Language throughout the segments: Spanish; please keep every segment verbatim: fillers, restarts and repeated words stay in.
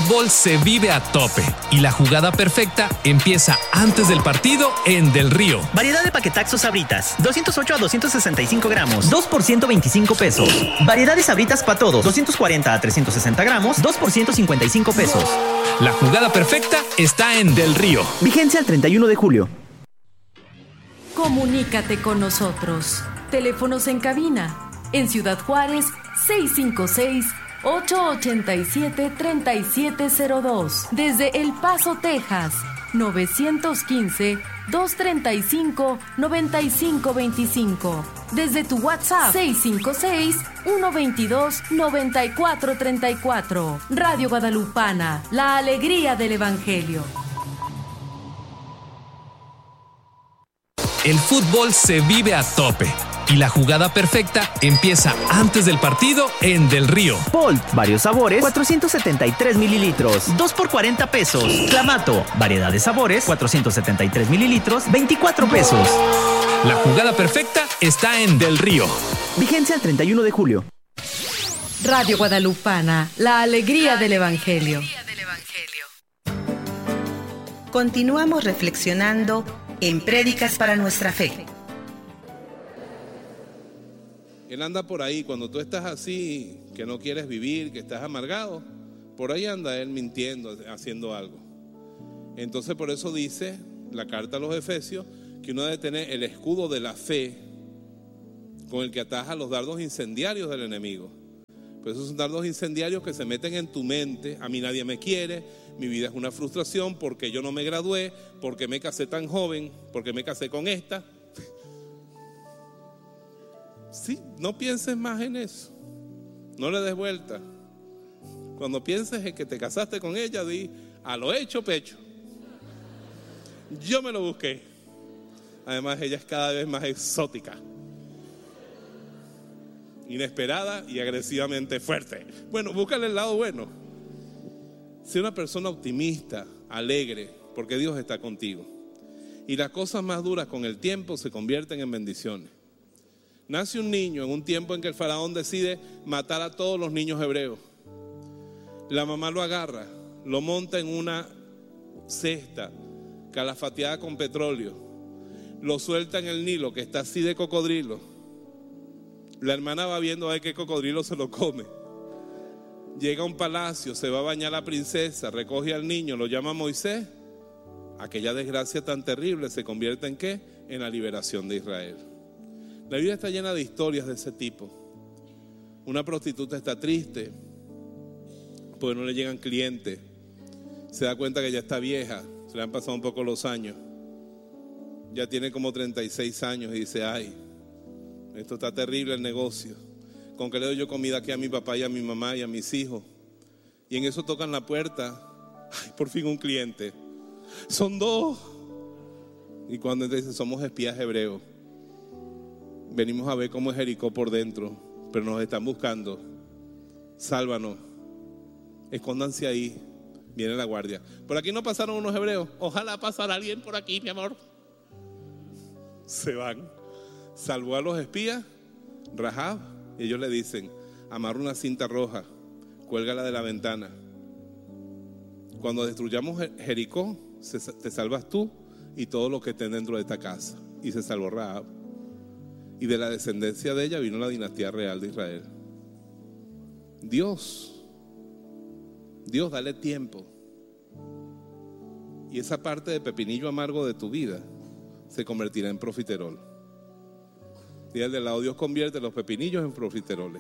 fútbol se vive a tope y la jugada perfecta empieza antes del partido en Del Río. Variedad de paquetaxos Sabritas, doscientos ocho a doscientos sesenta y cinco gramos, dos por ciento veinticinco pesos. Variedad de Sabritas para todos, doscientos cuarenta a trescientos sesenta gramos, dos por ciento cincuenta y cinco pesos. La jugada perfecta está en Del Río. Vigencia el treinta y uno de julio. Comunícate con nosotros. Teléfonos en cabina. En Ciudad Juárez, seis cinco seis, ocho ocho siete, tres siete cero dos. Desde El Paso, Texas, nueve uno cinco, dos tres cinco, nueve cinco dos cinco. Desde tu WhatsApp, seis cinco seis, uno dos dos, nueve cuatro tres cuatro. Radio Guadalupana, la alegría del Evangelio. El fútbol se vive a tope y la jugada perfecta empieza antes del partido en Del Río. Bolt, varios sabores, cuatrocientos setenta y tres mililitros, dos por cuarenta pesos. Clamato, variedad de sabores, cuatrocientos setenta y tres mililitros, veinticuatro pesos. La jugada perfecta está en Del Río. Vigencia el treinta y uno de julio. Radio Guadalupana, la alegría del Evangelio. Continuamos reflexionando en Prédicas para nuestra fe. Él anda por ahí, cuando tú estás así, que no quieres vivir, que estás amargado, por ahí anda él mintiendo, haciendo algo. Entonces por eso dice la carta a los Efesios que uno debe tener el escudo de la fe con el que ataja los dardos incendiarios del enemigo. Pues esos son dardos incendiarios que se meten en tu mente. A mí nadie me quiere, mi vida es una frustración porque yo no me gradué, porque me casé tan joven, porque me casé con esta. Sí, no pienses más en eso, no le des vuelta. Cuando pienses en que te casaste con ella, di, a lo hecho pecho, yo me lo busqué. Además ella es cada vez más exótica, inesperada y agresivamente fuerte. Bueno, búscale el lado bueno. Sé una persona optimista, alegre, porque Dios está contigo. Y las cosas más duras con el tiempo se convierten en bendiciones. Nace un niño en un tiempo en que el faraón decide matar a todos los niños hebreos. La mamá lo agarra, lo monta en una cesta calafateada con petróleo, lo suelta en el Nilo que está así de cocodrilo. La hermana va viendo a ver qué cocodrilo se lo come. Llega a un palacio, se va a bañar la princesa, recoge al niño, lo llama Moisés. Aquella desgracia tan terrible se convierte en ¿qué? En la liberación de Israel. La Biblia está llena de historias de ese tipo. Una prostituta está triste porque no le llegan clientes. Se da cuenta que ya está vieja, se le han pasado un poco los años. Ya tiene como treinta y seis años y dice, ay, esto está terrible el negocio. ¿Con qué le doy yo comida aquí a mi papá y a mi mamá y a mis hijos? Y en eso tocan la puerta. Ay, por fin un cliente. Son dos. Y cuando dice, somos espías hebreos. Venimos a ver cómo es Jericó por dentro, pero nos están buscando. Sálvanos. Escóndanse ahí. Viene la guardia. Por aquí no pasaron unos hebreos. Ojalá pasara alguien por aquí, mi amor. Se van. Salvó a los espías, Rahab, y ellos le dicen, amarra una cinta roja, cuélgala de la ventana. Cuando destruyamos Jericó, te salvas tú y todo lo que estén dentro de esta casa. Y se salvó Rahab. Y de la descendencia de ella vino la dinastía real de Israel. Dios, Dios, dale tiempo. Y esa parte de pepinillo amargo de tu vida se convertirá en profiterol. Y al del lado, Dios convierte los pepinillos en profiteroles.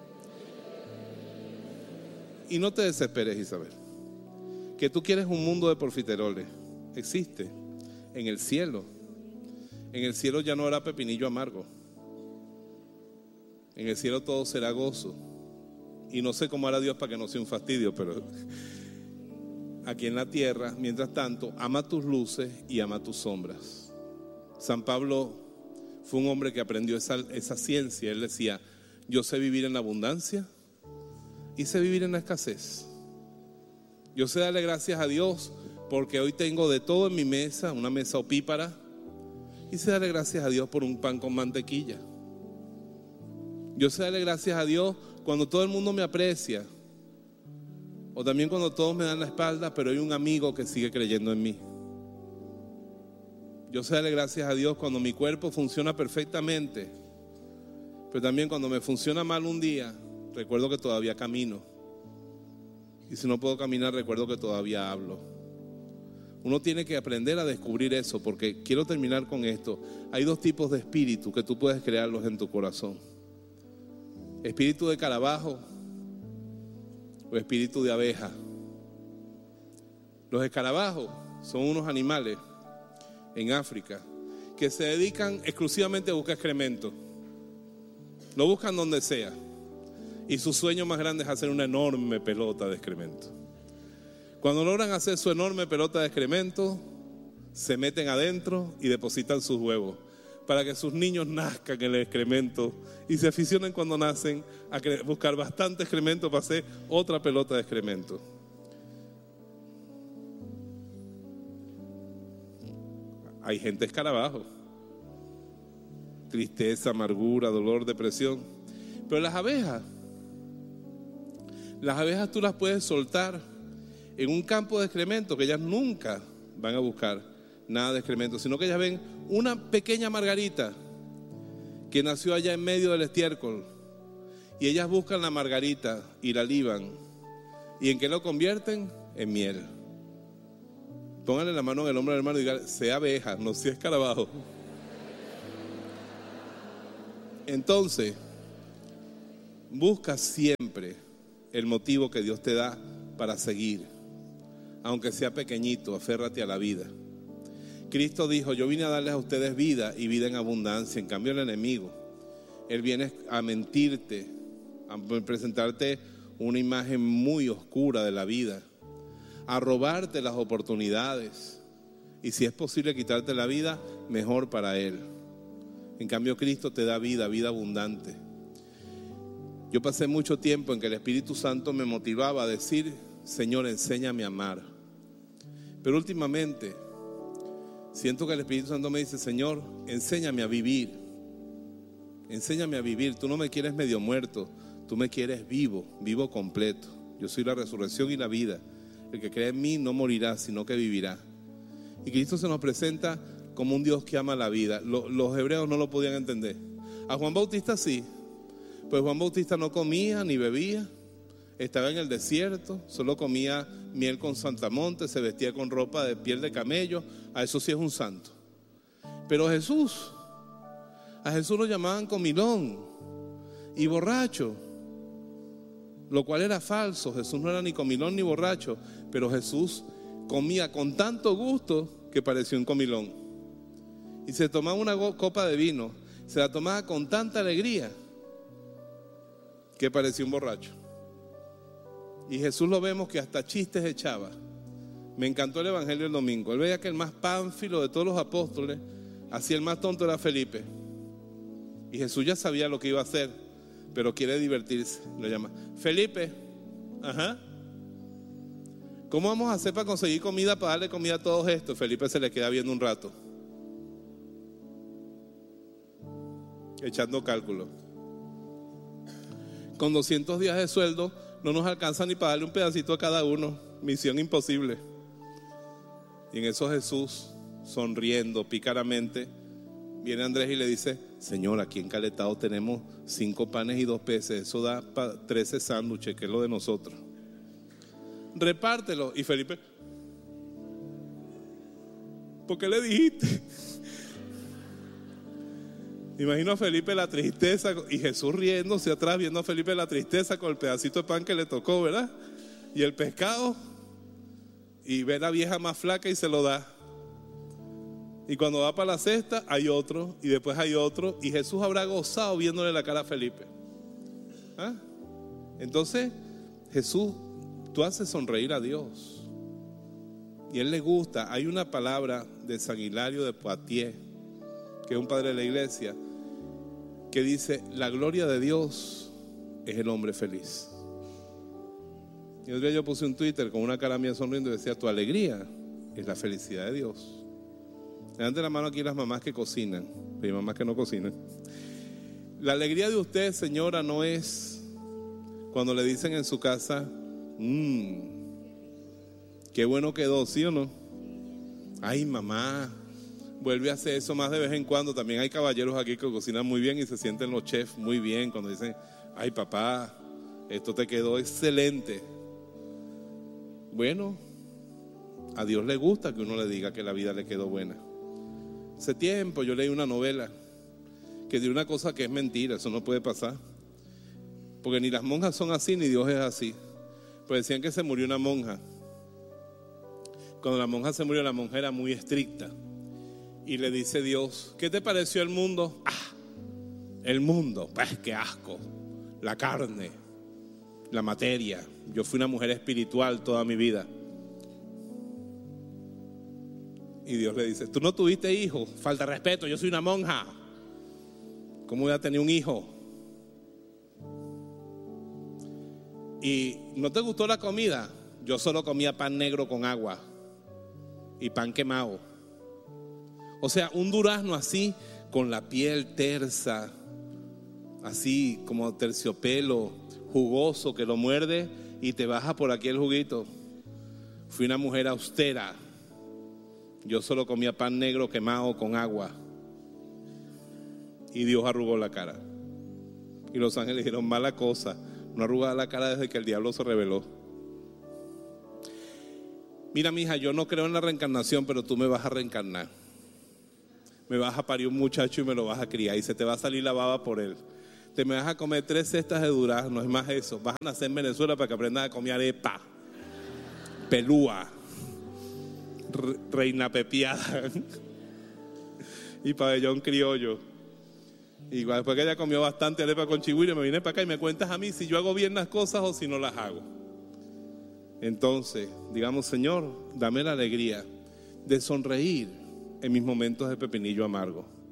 Y no te desesperes, Isabel. Que tú quieres un mundo de profiteroles. Existe en el cielo. En el cielo ya no habrá pepinillo amargo. En el cielo todo será gozo. Y no sé cómo hará Dios para que no sea un fastidio, pero aquí en la tierra, mientras tanto, ama tus luces y ama tus sombras. San Pablo fue un hombre que aprendió esa, esa ciencia. Él decía, yo sé vivir en la abundancia y sé vivir en la escasez. Yo sé darle gracias a Dios porque hoy tengo de todo en mi mesa, una mesa opípara. Y sé darle gracias a Dios por un pan con mantequilla. Yo sé darle gracias a Dios cuando todo el mundo me aprecia. O también cuando todos me dan la espalda, pero hay un amigo que sigue creyendo en mí. Yo sé darle gracias a Dios cuando mi cuerpo funciona perfectamente, pero también cuando me funciona mal un día, recuerdo que todavía camino. Y si no puedo caminar, recuerdo que todavía hablo. Uno tiene que aprender a descubrir eso, porque quiero terminar con esto. Hay dos tipos de espíritu que tú puedes crearlos en tu corazón: espíritu de escarabajo o espíritu de abeja. Los escarabajos son unos animales en África que se dedican exclusivamente a buscar excremento. Lo buscan donde sea, y su sueño más grande es hacer una enorme pelota de excremento. Cuando logran hacer su enorme pelota de excremento, se meten adentro y depositan sus huevos para que sus niños nazcan en el excremento y se aficionen cuando nacen a buscar bastante excremento para hacer otra pelota de excremento. Hay gente escarabajo, tristeza, amargura, dolor, depresión. Pero las abejas, las abejas tú las puedes soltar en un campo de excremento, que ellas nunca van a buscar nada de excremento, sino que ellas ven una pequeña margarita que nació allá en medio del estiércol, y ellas buscan la margarita y la liban. ¿Y en qué lo convierten? En miel. Pónganle la mano en el hombro del hermano y digan: sea abeja, no sea escarabajo. Entonces, busca siempre el motivo que Dios te da para seguir, aunque sea pequeñito. Aférrate a la vida. Cristo dijo: yo vine a darles a ustedes vida y vida en abundancia. En cambio, el enemigo, él viene a mentirte, a presentarte una imagen muy oscura de la vida, a robarte las oportunidades, y si es posible quitarte la vida, mejor para él. En cambio, Cristo te da vida, vida abundante. Yo pasé mucho tiempo en que el Espíritu Santo me motivaba a decir: Señor, enséñame a amar. Pero últimamente siento que el Espíritu Santo me dice: Señor, enséñame a vivir. Enséñame a vivir. Tú no me quieres medio muerto, tú me quieres vivo, vivo completo. Yo soy la resurrección y la vida. El que cree en mí no morirá, sino que vivirá. Y Cristo se nos presenta como un Dios que ama la vida. Los, los hebreos no lo podían entender. A Juan Bautista sí. Pues Juan Bautista no comía ni bebía. Estaba en el desierto, solo comía miel con saltamontes, se vestía con ropa de piel de camello. A eso sí es un santo. Pero Jesús, a Jesús lo llamaban comilón y borracho, lo cual era falso. Jesús no era ni comilón ni borracho, pero Jesús comía con tanto gusto que parecía un comilón. Y se tomaba una copa de vino, se la tomaba con tanta alegría que parecía un borracho. Y Jesús lo vemos que hasta chistes echaba. Me encantó el evangelio del domingo. Él veía que el más pánfilo de todos los apóstoles, así el más tonto, era Felipe. Y Jesús ya sabía lo que iba a hacer, pero quiere divertirse. Lo llama: Felipe, ajá, ¿cómo vamos a hacer para conseguir comida, para darle comida a todos estos? Felipe se le queda viendo un rato, echando cálculos. Con doscientos días de sueldo no nos alcanza ni para darle un pedacito a cada uno. Misión imposible. Y en eso Jesús, sonriendo pícaramente, viene Andrés y le dice: Señor, aquí en Caletado tenemos cinco panes y dos peces. Eso da para trece sándwiches, que es lo de nosotros. Repártelo. Y Felipe: ¿por qué le dijiste? Imagino a Felipe la tristeza, y Jesús riéndose atrás, viendo a Felipe la tristeza con el pedacito de pan que le tocó, ¿verdad? Y el pescado, y ve a la vieja más flaca y se lo da. Y cuando va para la cesta hay otro, y después hay otro, y Jesús habrá gozado viéndole la cara a Felipe. ¿Ah? Entonces Jesús, tú haces sonreír a Dios, y a Él le gusta. Hay una palabra de San Hilario de Poitiers, que es un padre de la iglesia, que dice: la gloria de Dios es el hombre feliz. Y otro día yo puse un Twitter con una cara mía sonriendo y decía: tu alegría es la felicidad de Dios. Levanten la mano aquí las mamás que cocinan, hay mamás que no cocinan. La alegría de usted, señora, no es cuando le dicen en su casa: Mmm, qué bueno quedó, ¿sí o no? Ay, mamá, vuelve a hacer eso más de vez en cuando. También hay caballeros aquí que cocinan muy bien y se sienten los chefs muy bien cuando dicen, ay, papá, esto te quedó excelente. Bueno, a Dios le gusta que uno le diga que la vida le quedó buena. Hace tiempo yo leí una novela que dice una cosa que es mentira, eso no puede pasar. Porque ni las monjas son así, ni Dios es así. Pues decían que se murió una monja. Cuando la monja se murió, la monja era muy estricta. Y le dice Dios, ¿qué te pareció el mundo? Ah, el mundo, pues qué asco. La carne, la materia. Yo fui una mujer espiritual toda mi vida. Y Dios le dice, tú no tuviste hijo, falta de respeto, yo soy una monja. ¿Cómo voy a tener un hijo? ¿Y no te gustó la comida? Yo solo comía pan negro con agua y pan quemado. O sea, un durazno así, con la piel tersa, así como terciopelo, jugoso, que lo muerde y te baja por aquí el juguito. Fui una mujer austera. Yo solo comía pan negro quemado con agua. Y Dios arrugó la cara. Y los ángeles dijeron, mala cosa, no arrugaba la cara desde que el diablo se rebeló. Mira, mija, yo no creo en la reencarnación, pero tú me vas a reencarnar. Me vas a parir un muchacho y me lo vas a criar y se te va a salir la baba por él. Te me vas a comer tres cestas de durazno, es más eso. Vas a nacer en Venezuela para que aprendas a comer arepa, pelúa, reina pepiada y pabellón criollo. Y después que ella comió bastante arepa con chigüiro, me vine para acá y me cuentas a mí si yo hago bien las cosas o si no las hago. Entonces, digamos, Señor, dame la alegría de sonreír en mis momentos de pepinillo amargo.